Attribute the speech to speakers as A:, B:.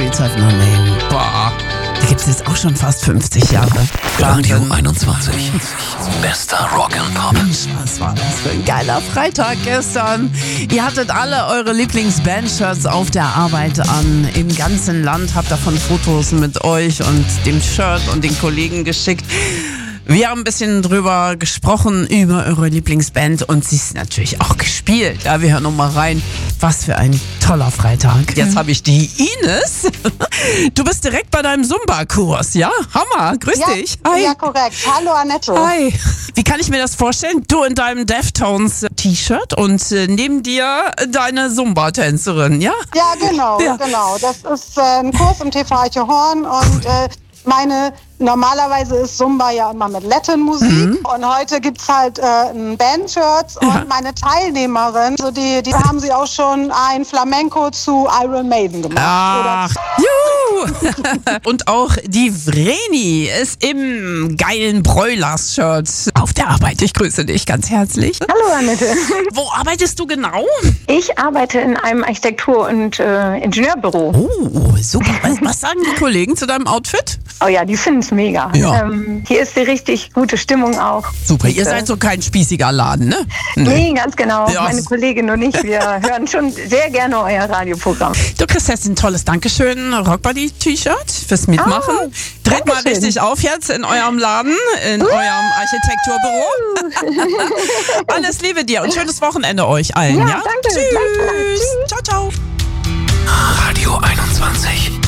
A: Streets Have No Name. Boah, da gibt es jetzt auch schon fast 50 Jahre.
B: Radio 21. Bester Rock and Pop.
A: Mensch, was war das für ein geiler Freitag gestern. Ihr hattet alle eure Lieblings-Band-Shirts auf der Arbeit an. Im ganzen Land habt davon Fotos mit euch und dem Shirt und den Kollegen geschickt. Wir haben ein bisschen drüber gesprochen, über eure Lieblingsband, und sie ist natürlich auch gespielt. Ja, wir hören nochmal rein. Was für ein toller Freitag. Jetzt habe ich die Ines. Du bist direkt bei deinem Zumba-Kurs, ja? Hammer, grüß dich.
C: Hi. Ja, korrekt. Hallo Annette.
A: Hi. Wie kann ich mir das vorstellen? Du in deinem Deftones-T-Shirt und neben dir deine Zumba-Tänzerin, ja?
C: Ja, genau. Das ist ein Kurs im TV Eichhorn und normalerweise ist Zumba ja immer mit Latin-Musik und heute gibt's halt ein Band-Shirts und meine Teilnehmerin, also die haben sie auch schon ein Flamenco zu Iron Maiden gemacht.
A: Ach, juhu! Und auch die Vreni ist im geilen Broilers-Shirt auf der Arbeit. Ich grüße dich ganz herzlich.
D: Hallo Annette.
A: Wo arbeitest du genau?
D: Ich arbeite in einem Architektur- und Ingenieurbüro.
A: Oh, super. Was sagen die Kollegen zu deinem Outfit?
D: Oh ja, die finden es mega.
A: Ja.
D: Hier ist die richtig gute Stimmung auch.
A: Super, ihr seid so kein spießiger Laden, ne?
D: Nee, ganz genau.
A: Ja.
D: Meine Kollegin und ich, wir hören schon sehr gerne euer Radioprogramm.
A: Du kriegst jetzt ein tolles Dankeschön Rockbody-T-Shirt fürs Mitmachen. Dreht mal
D: Dankeschön.
A: richtig auf jetzt in eurem Laden, in eurem Architekturbüro. Alles Liebe dir und schönes Wochenende euch allen.
D: Ja,
A: Ja,
D: danke.
A: Tschüss.
D: Gleichfalls. Tschüss.
A: Ciao, ciao.
B: Radio 21.